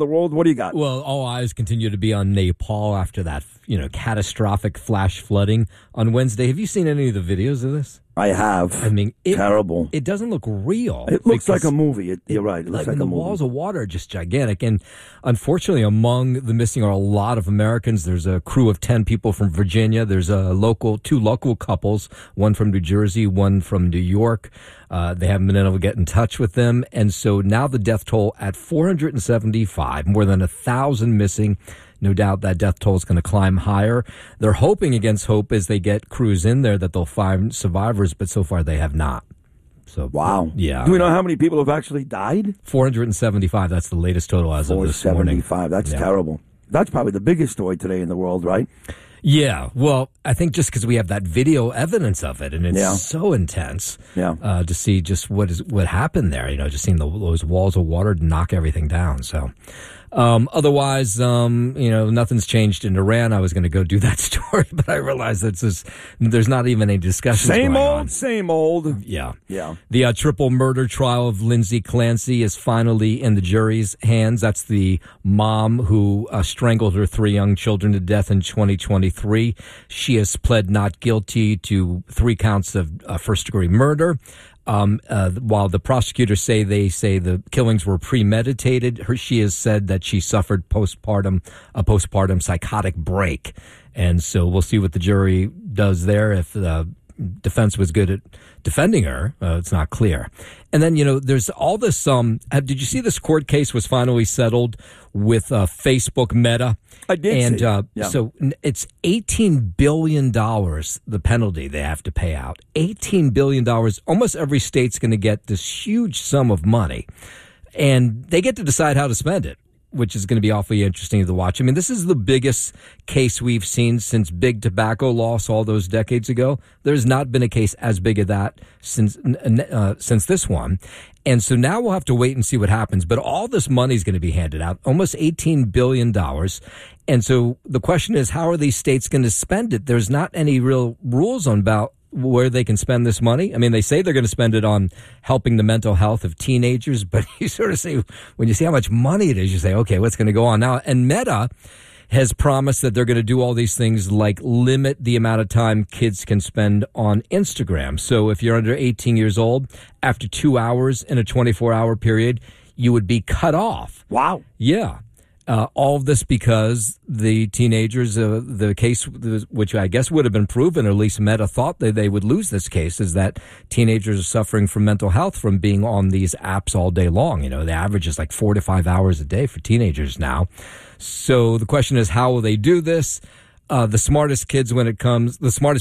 the world. What do you got? Well, all eyes continue to be on Nepal after that, catastrophic flash flooding on Wednesday. Have you seen any of the videos of this? I have. I mean, terrible. It doesn't look real. It looks like a movie. You're right. It looks like a the movie. walls of water are just gigantic. And unfortunately, among the missing are a lot of Americans. There's a crew of 10 people from Virginia. There's two local couples, one from New Jersey, one from New York. They haven't been able to get in touch with them. And so now the death toll at 475, more than 1,000 missing. No doubt that death toll is going to climb higher. They're hoping against hope as they get crews in there that they'll find survivors, but so far they have not. So wow. Yeah. Do we know how many people have actually died? 475. That's the latest total as of this morning. 475. That's terrible. That's probably the biggest story today in the world, right? Yeah, well, I think just because we have that video evidence of it, and it's so intense to see just what happened there. Just seeing those walls of water knock everything down. So, otherwise, nothing's changed in Iran. I was going to go do that story, but I realized there's not even any discussion. Same old. Yeah. Yeah. The triple murder trial of Lindsay Clancy is finally in the jury's hands. That's the mom who strangled her 3 young children to death in 2023. She has pled not guilty to 3 counts of first-degree murder. While the prosecutors say the killings were premeditated, she has said that she suffered a postpartum psychotic break. And so we'll see what the jury does there. If the defense was good at defending her, it's not clear. And then, there's all this, did you see this court case was finally settled with Facebook Meta? I did see. And so it's $18 billion, the penalty they have to pay out. $18 billion. Almost every state's going to get this huge sum of money. And they get to decide how to spend it, which is going to be awfully interesting to watch. I mean, this is the biggest case we've seen since big tobacco loss all those decades ago. There's not been a case as big as that since this one. And so now we'll have to wait and see what happens. But all this money is going to be handed out, almost $18 billion. And so the question is, how are these states going to spend it? There's not any real rules about where they can spend this money. I mean, they say they're going to spend it on helping the mental health of teenagers, but you sort of say, when you see how much money it is, you say, okay, what's going to go on now? And Meta has promised that they're going to do all these things like limit the amount of time kids can spend on Instagram. So if you're under 18 years old, after 2 hours in a 24-hour period, you would be cut off. Wow. Yeah. All of this because the teenagers, the case, which I guess would have been proven, or at least Meta thought that they would lose this case, is that teenagers are suffering from mental health from being on these apps all day long. The average is like 4 to 5 hours a day for teenagers now. So the question is, how will they do this? The smartest people when it comes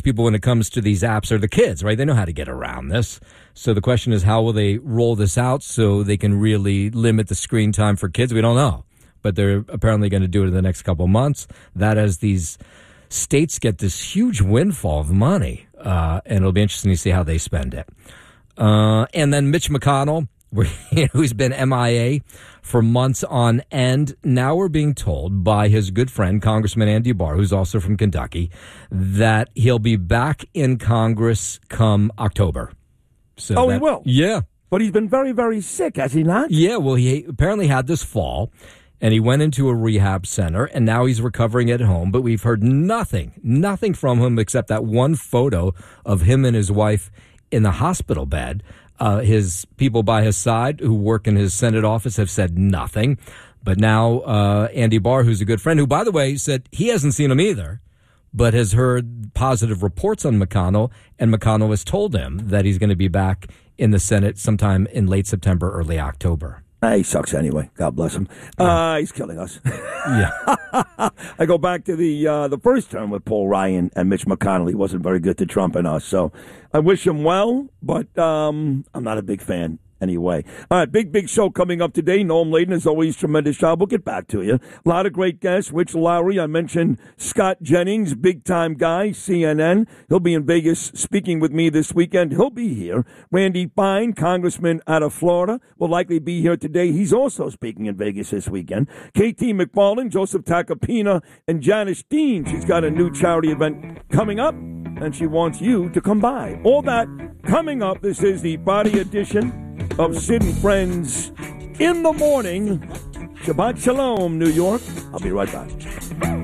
to these apps are the kids, right? They know how to get around this. So the question is, how will they roll this out so they can really limit the screen time for kids? We don't know. But they're apparently going to do it in the next couple of months. That as these states get this huge windfall of money, and it'll be interesting to see how they spend it. And then Mitch McConnell, who's been MIA for months on end. Now we're being told by his good friend, Congressman Andy Barr, who's also from Kentucky, that he'll be back in Congress come October. So he will? Yeah. But he's been very, very sick, has he not? Yeah, well, he apparently had this fall. And he went into a rehab center, and now he's recovering at home. But we've heard nothing from him except that one photo of him and his wife in the hospital bed. His people by his side who work in his Senate office have said nothing. But now Andy Barr, who's a good friend, who, by the way, said he hasn't seen him either, but has heard positive reports on McConnell, and McConnell has told him that he's going to be back in the Senate sometime in late September, early October. He sucks anyway. God bless him. He's killing us. Yeah. I go back to the first term with Paul Ryan and Mitch McConnell. He wasn't very good to Trump and us. So I wish him well, but I'm not a big fan anyway. All right, big show coming up today. Noam Laden, as always, tremendous job. We'll get back to you. A lot of great guests. Rich Lowry, I mentioned Scott Jennings, big-time guy, CNN. He'll be in Vegas speaking with me this weekend. He'll be here. Randy Fine, congressman out of Florida, will likely be here today. He's also speaking in Vegas this weekend. KT McFarland, Joseph Tacopina, and Janice Dean. She's got a new charity event coming up, and she wants you to come by. All that coming up. This is the Friday edition of Sid and Friends in the Morning Shabbat Shalom, New York. I'll be right back.